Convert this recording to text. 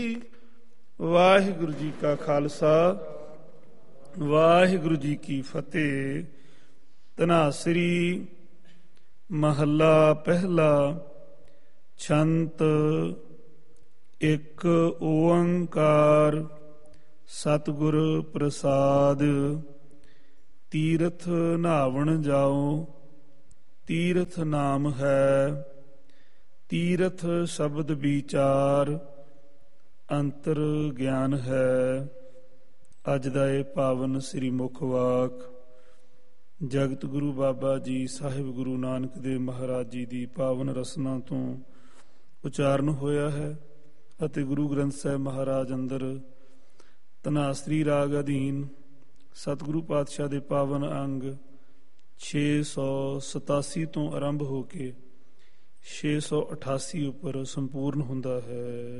ਵਾਹਿਗੁਰੂ ਜੀ ਕਾ ਖਾਲਸਾ ਵਾਹਿਗੁਰੂ ਜੀ ਕੀ ਫਤਿਹ। ਧਨਾਸਰੀ ਮਹੱਲਾ ਪਹਿਲਾ। ਛੰਤ ਇੱਕ ਓੰਕਾਰ ਸਤਿਗੁਰ ਪ੍ਰਸਾਦ। ਤੀਰਥ ਨਹਾਵਣ ਜਾਓ ਤੀਰਥ ਨਾਮ ਹੈ। ਤੀਰਥ ਸ਼ਬਦ ਵਿਚਾਰ ਅੰਤਰ ਗਿਆਨ ਹੈ। ਅੱਜ ਦਾ ਇਹ ਪਾਵਨ ਸ੍ਰੀ ਮੁੱਖ ਵਾਕ ਜਗਤ ਗੁਰੂ ਬਾਬਾ ਜੀ ਸਾਹਿਬ ਗੁਰੂ ਨਾਨਕ ਦੇਵ ਮਹਾਰਾਜ ਜੀ ਦੀ ਪਾਵਨ ਰਸਨਾ ਤੋਂ ਉਚਾਰਨ ਹੋਇਆ ਹੈ ਅਤੇ ਗੁਰੂ ਗ੍ਰੰਥ ਸਾਹਿਬ ਮਹਾਰਾਜ ਅੰਦਰ ਧਨਾਸਰੀ ਰਾਗ ਅਧੀਨ ਸਤਿਗੁਰੂ ਪਾਤਸ਼ਾਹ ਦੇ ਪਾਵਨ ਅੰਗ 687 ਤੋਂ ਆਰੰਭ ਹੋ ਕੇ 688 ਉੱਪਰ ਸੰਪੂਰਨ ਹੁੰਦਾ ਹੈ।